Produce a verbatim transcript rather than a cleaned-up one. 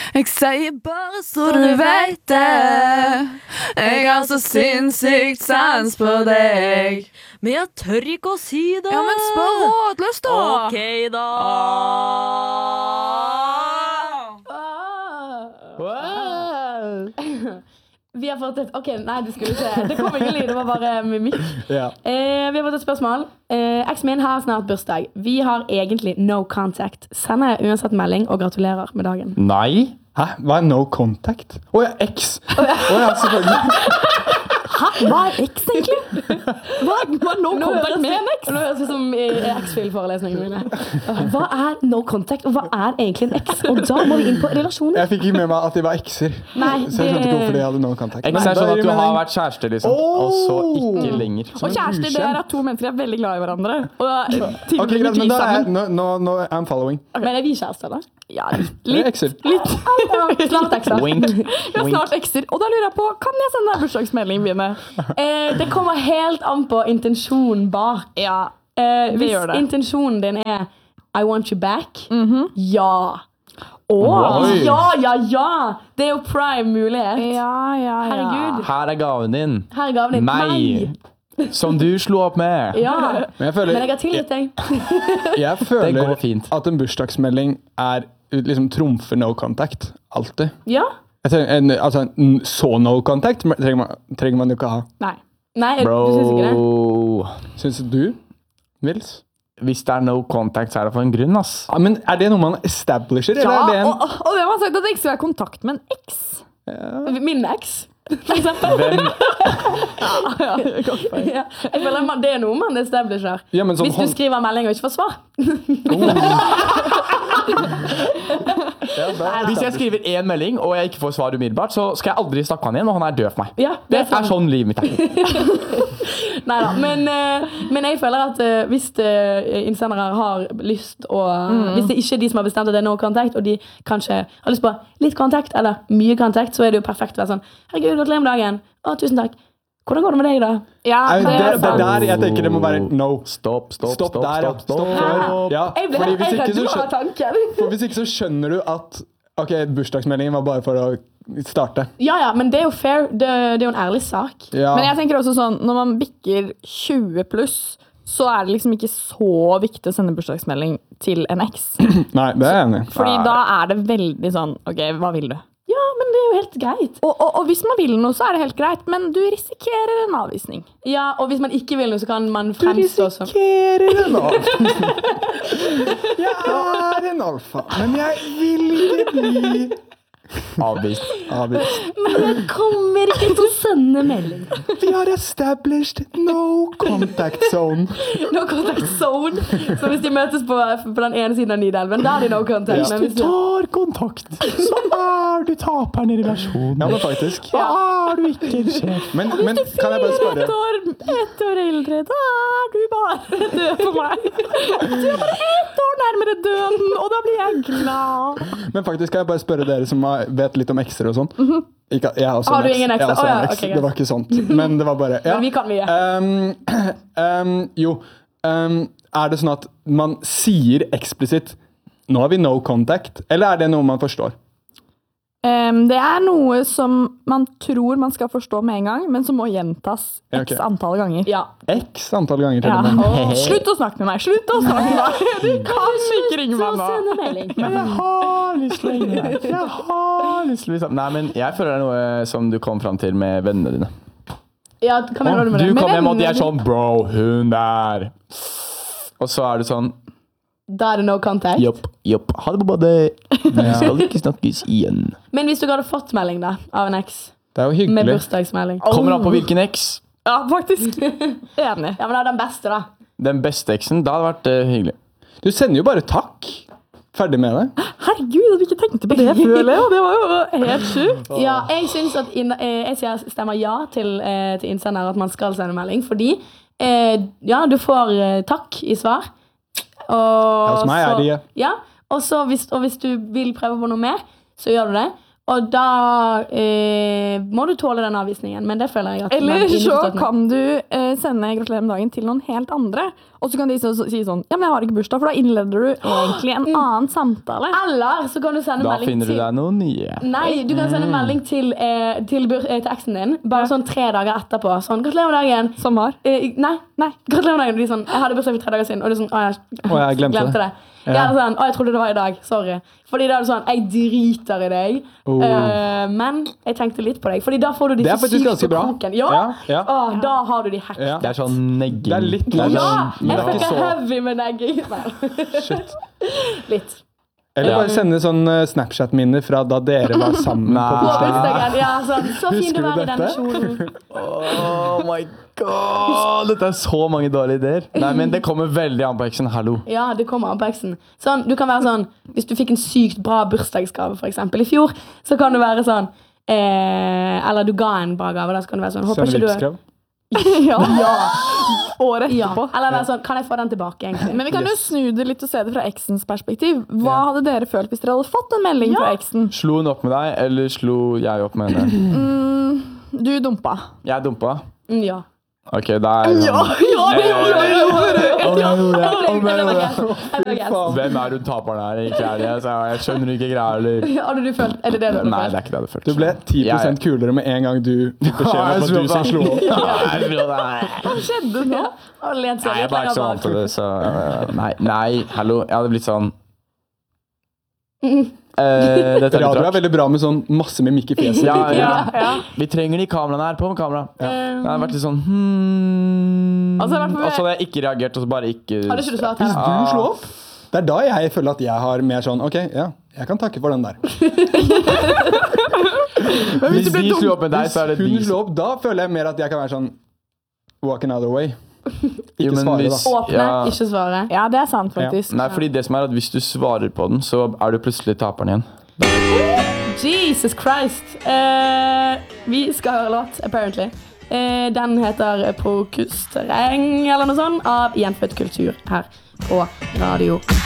Jeg sier bare så du vet det. Jeg har så sinnssykt sans på deg. Men jeg tør ikke å si det. Ja, men spør rådløst da. Ok da. Vi har fått et... Ok, nei, det skulle ikke... Det kom ingen lyd, det var bare mimikk. Ja. Eh, vi har fått et spørsmål. Eh, Eksen min har snart bursdag. Vi har egentlig no contact. Sender jeg uansett melding og gratulerer med dagen. Nei. Hæ? Hva er no contact? Å ja, X. Å ja, selvfølgelig. Hæ? Hva er X egentlig? Hva, hva er no contact med en X? Nå høres det som i X-Fil-forelesningene mine. Hva er no contact, og hva er egentlig en X? Og da må vi inn på relasjoner. Jeg fikk ikke med meg at de var X'er. Nei, så jeg skjønte ikke hvorfor de hadde no contact. X er sånn at du har vært kjæreste, liksom. Oh! Og så ikke lenger. Og kjæreste, det er at to mennesker er veldig glad i hverandre. Og til Ok, greit, men da er jeg, nå, nå, nå I'm following. Okay. Men er vi kjærester da? Ja, litt. Det er X'er. Litt. Snart X'er. Wink. Ja, snart X'er. Og da lurer jeg på, kan jeg sende deg bursdagsmelding, Bine? Eh, det kommer helt an på intensjonen bak. Ja, eh, vi hvis gjør det. intensjonen din er I want you back, Mhm. ja. Åh, Oi. ja, ja, ja. Det er jo prime mulighet. Ja, ja, ja. Herregud. Her er gaven din. Her er gaven din. Meg. Som du slo opp med. Ja, Men jeg føler, men jeg har tilgitt deg. jeg Det føler går fint. at en bursdagsmelding er liksom trumfer no contact. Alltid. Ja. Jeg trenger, en, altså, en så no contact trenger man, trenger man jo ikke ha. Nei. Nei, du synes ikke det? Bro. Synes du, Vils? Hvis det er no contact, så er det for en grunn, ass. Ja, men er det noe man establisher, Ja, eller er det en... og, og det har sagt at det ikke skal være kontakt med en X. Min eks, for eksempel. Hvem? Ja, det er godt poeng. Ja. Jeg føler man, det er noe man establisher. Ja, men sånn Hvis du hånd- skriver melding og ikke får svar. Hvis jeg skriver én melding, og jeg ikke får svar umiddelbart, så skal jeg aldri snakke med han igjen, og han er død for meg. Ja, Det er sånn livet mitt er. Neida, men, eh, men jeg føler at eh, hvis uh, innsendere har lyst å, hvis det ikke er de som har bestemt at det er no contact, og de kanskje har lyst på litt kontakt, eller mye kontakt, så er det jo perfekt å være sånn, herregud, gratulerer med dagen. Å, tusen takk. Hvordan går det med deg da? Ja, Nei, det, det det er er sant. der jeg tenker det må være no. Stopp, stopp, Stopp stopp, der, ja. stopp, stopp. Stopp før. Ja, Jeg ble fordi helt hvis ikke, redd så av skjønner, tanken. for hvis ikke så skjønner du at ok, bursdagsmeldingen var bare for å starte. Ja, ja, men det er jo fair. Det, det er jo en ærlig sak. Ja. Men jeg tenker også sånn, når man bikker tjue pluss, så er det liksom ikke så viktig å sende bursdagsmelding til en eks. Nei, det er jeg enig i. Fordi da er det veldig sånn, ok, hva vil du? Ja, men det er jo helt greit. Og, og, og hvis man vil noe, så er det helt greit, men du risikerer en avvisning. Ja, og hvis man ikke vil noe, så kan man fremstå som... risikerer en alfa. Jeg er en alfa, men jeg vil ikke bli Avvist. avvist. Men jeg kommer ikke til å sende melding. Vi har established no contact zone. No contact zone. Så hvis de møtes på, på den ene siden av Nidelven, da er de no contact. Ja. Men hvis de... tar kontakt, så er du taperen i relasjonen. Ja, men faktisk. Da er du ikke en sjef. Men, men kan jeg bare Et spørre? år, ett år eldre, da er du bare død for meg. Du er bare ett år nærmere døden, og da blir jeg glad. Men faktisk kan jeg bare spørre dere som har- vet litt om ekser og sånn. Ikke, jeg har også Har du en eks. ingen ekser? Jeg har også Å, ja, en eks. ok, greit. Det var ikke sånt. Men det var bare... Ja. Men vi kan mye. Um, um, jo, um, er det sånn at man sier eksplisitt nå har vi no contact, eller er det noe man forstår? Um, det er noe som man tror man skal forstå med en gang, men som må gjentas Ja, x ok. antall ganger. Ja. X antall ganger til Ja. og med. Slutt å snakke med meg! Slutt å snakke med meg! Du kan ikke ringe meg nå. Sende melding. Men jeg har lyst til å ringe deg. Jeg har lyst til å bli sammen. Nei, men jeg føler det er noe som du kom fram til med vennene dine. Ja, hva mener du med Du det? kom hjem og de vennene er sånn, bro, hun der. Og så er du sånn, Da er det no contact. jopp, jopp, ha det på badet. Vi skal ikke snakkes igjen. Men hvis du hadde fått melding da, av en eks, Det er jo med hyggelig. bursdagsmelding. Kommer an på hvilken eks. Ja, faktisk. Enig. Ja, men det er den beste da. Den beste eksen, da hadde det vært uh, hyggelig. Du sender jo bare takk. Ferdig med det. Herregud, at vi ikke tenkte på det før, Leo. Det var jo helt sjukt. Ja, jeg synes at inn, eh, jeg sier, stemmer ja til, eh, til innsender at man skal sende melding, fordi eh, ja, du får eh, takk i svar. Og Ja, hos meg er så- det ja. Ja, og, så hvis, og hvis du vil prøve på noe mer, så gjør du det. Og da eh, må du tåle den avvisningen, men det føler jeg at man Eller så innforstått med. kan du eh, sende gratulerer med dagen til noen helt andre. Og så kan de så, så, si sånn, ja, men jeg har ikke bursdag, for da innleder du egentlig en annen samtale. Eller så kan du sende Da melding finner du til deg noe nye. Nei, du kan sende melding til, eh, til, bur- eh, til eksen din bare sånn tre dager etterpå. Sånn, gratulerer med dagen. Som var. Eh, nei, nei, gratulerer med dagen. Og de er sånn, jeg hadde bursdag for tre dager siden. Og det er sånn, å, jeg, Å, jeg glemte det. Ja. Jeg er sånn, å, jeg trodde det var i dag. Sorry. Fordi da er det sånn, jeg driter i deg. Oh. Eh, men jeg tenkte litt på deg. Fordi da får du de Det er så faktisk sykt ganske på bra. kroken. Ja, Ja, ja. Å, da har du de hekte. Ja. Det er sånn negging. Det er litt Det er Ja, sånn- men jeg det er fikk ikke en så heavy med negging. Shit. Litt. Eller Ja. bare sende sånn eh, Snapchat-minner fra da dere var sammen Nei. på På bursdagen. bursdagen, ja, sånn, så fin Husker du du var i denne dette? kjolen. Oh my god! Dette er så mange dårlige ideer. Nei, men det kommer veldig an på eksen. Hallo. Ja, det kommer an på eksen. Sånn, du kan være sånn, hvis du fikk en sykt bra bursdagsgave for eksempel i fjor, så kan du være sånn, eh, eller du ga en bra gave, da så kan du være sånn, håper Sende ikke du... livskrav. ja. Året Ja, etterpå. eller være sånn, kan jeg få den tilbake egentlig? Men vi kan jo snu det litt og se det fra eksens perspektiv. Hva hadde dere følt hvis dere hadde fått en melding fra eksen? Slo hun opp med deg, eller slo jeg opp med henne? Mm, du dumpa. Jeg dumpa. Mm, ja. Ok, da er Ja, ja, ja, ja, ja. Hvem er hun taperen her? Ikke er det? Så jeg skjønner ikke greia, eller? Hadde du følt, er det det du hadde Nei, følt? det er ikke det jeg hadde følt. Du ble ti prosent kulere med en gang du fikk beskjed om at det var du som slo opp. Hva skjedde nå? Hadde lent seg Nei, jeg litt er bare lenger ikke så bak. vant til det, så øh, Nei, nei, hallo. Jeg hadde blitt sånn eh, Dette er Radio litt er rart. veldig bra med sånn masse mimikk i fjeset. Ja, ja. Ja. Vi trenger de kameraene her. På med kamera. Um, Jeg hadde vært litt sånn hmm. Altså, i hvert fall- Og så hadde jeg ikke reagert, og så bare ikke Hadde ikke du svart Hvis her? du slår opp, det er da jeg føler at jeg har mer sånn, ok, ja, jeg kan takke for den der. Men hvis de slo opp med deg, så er det Hvis hun de slår opp, da føler jeg mer at jeg kan være sånn, walk another way. Ikke Jo, men svare hvis- da. Åpne, Ja. ikke svare. Ja, det er sant faktisk. Nei, fordi det som er at hvis du svarer på den, så er du plutselig taperen igjen. Jesus Christ. Eh, vi skal høre låt, apparently. Eh, den heter Prokustereng, eller noe sånt, av Gjenfødt kultur her på Radio